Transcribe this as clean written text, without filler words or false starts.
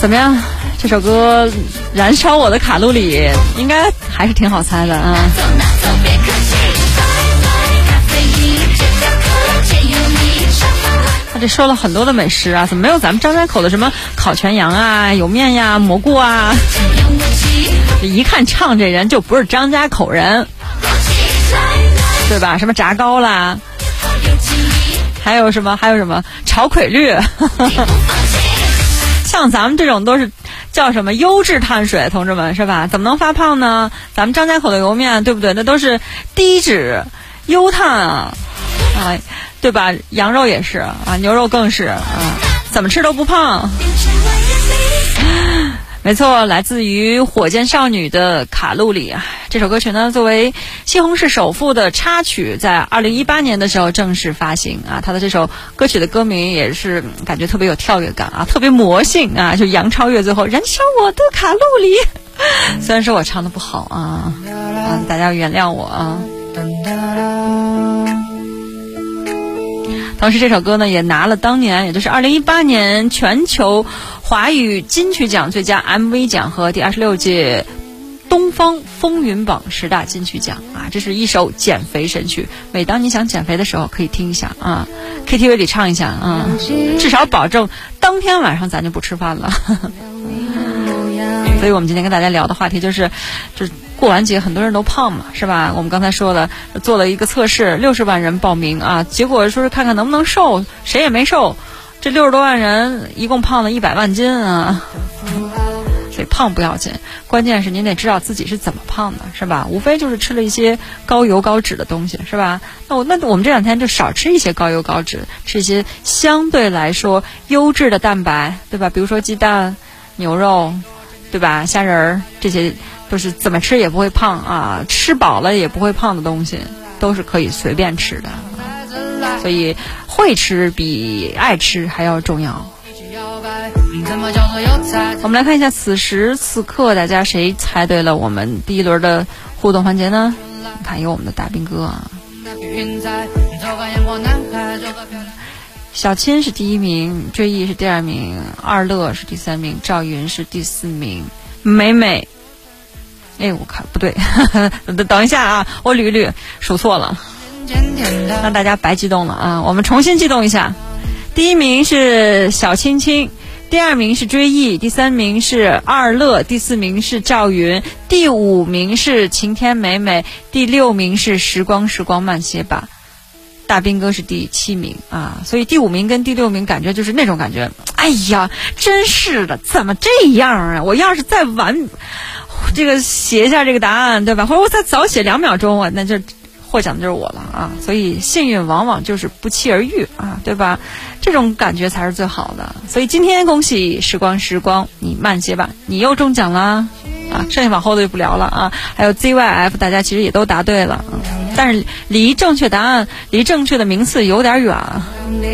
怎么样？这首歌燃烧我的卡路里，应该还是挺好猜的啊。他这说了很多的美食啊，怎么没有咱们张家口的什么烤全羊啊、有面呀、蘑菇啊？一看唱这人就不是张家口人，对吧？什么炸糕啦，还有什么炒葵绿，像咱们这种都是叫什么优质碳水，同志们，是吧？怎么能发胖呢？咱们张家口的油面，对不对？那都是低脂优碳啊，对吧？羊肉也是啊，牛肉更是啊，怎么吃都不胖。没错，来自于火箭少女的卡路里啊，这首歌曲呢，作为西红柿首富的插曲，在2018年的时候正式发行啊。他的这首歌曲的歌名也是感觉特别有跳跃感啊，特别魔性啊，就杨超越最后燃烧我的卡路里。虽然说我唱的不好啊，大家要原谅我啊。同时这首歌呢也拿了当年也就是2018年全球华语金曲奖最佳 MV 奖和第26届东方风云榜10大金曲奖啊，这是一首减肥神曲，每当你想减肥的时候可以听一下啊 ，KTV 里唱一下啊，至少保证当天晚上咱就不吃饭了。所以我们今天跟大家聊的话题就是过完节很多人都胖嘛，是吧？我们刚才说了，做了一个测试，60万人报名啊，结果说是看看能不能瘦，谁也没瘦，这60多万人一共胖了100万斤啊。所以胖不要紧，关键是您得知道自己是怎么胖的，是吧？无非就是吃了一些高油高脂的东西，是吧？那我们这两天就少吃一些高油高脂，吃一些相对来说优质的蛋白，对吧？比如说鸡蛋、牛肉，对吧？虾仁儿，这些都是怎么吃也不会胖啊，吃饱了也不会胖的东西，都是可以随便吃的。所以会吃比爱吃还要重要。我们来看一下此时此刻大家谁猜对了我们第一轮的互动环节呢？你看有我们的大兵哥啊，小青是第1名，追忆是第2名，二乐是第3名，赵云是第4名，美美，我看不对，等一下啊，我捋一捋，数错了，让大家白激动了啊！我们重新激动一下，第1名是小青青，第2名是追忆，第3名是二乐，第4名是赵云，第5名是晴天美美，第6名是时光慢些吧。大兵哥是第7名啊，所以第5名跟第6名感觉就是那种感觉，哎呀，真是的，怎么这样啊？我要是再晚这个写一下这个答案，对吧？或者我再早写2秒钟啊，那就获奖的就是我了啊！所以幸运往往就是不期而遇啊，对吧？这种感觉才是最好的。所以今天恭喜时光，你慢些吧，你又中奖啦！啊，剩下往后的就不聊了啊。还有 ZYF， 大家其实也都答对了，但是离正确答案、离正确的名次有点远。